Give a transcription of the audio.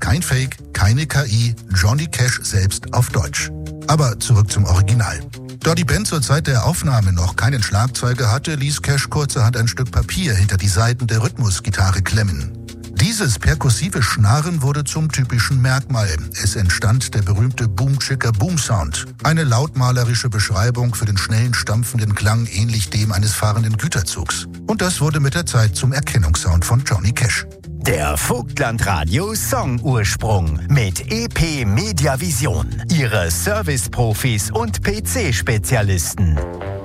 Kein Fake, keine KI, Johnny Cash selbst auf Deutsch. Aber zurück zum Original. Da die Band zur Zeit der Aufnahme noch keinen Schlagzeuger hatte, ließ Cash kurzerhand ein Stück Papier hinter die Saiten der Rhythmusgitarre klemmen. Dieses perkussive Schnarren wurde zum typischen Merkmal. Es entstand der berühmte Boom-Chicka-Boom-Sound. Eine lautmalerische Beschreibung für den schnellen, stampfenden Klang, ähnlich dem eines fahrenden Güterzugs. Und das wurde mit der Zeit zum Erkennungssound von Johnny Cash. Der Vogtlandradio Song-Ursprung mit EP Mediavision. Ihre Service-Profis und PC-Spezialisten.